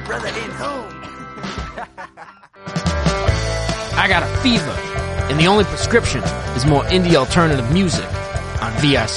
brother ain't home. I got a fever, and the only prescription is more indie alternative music on VIC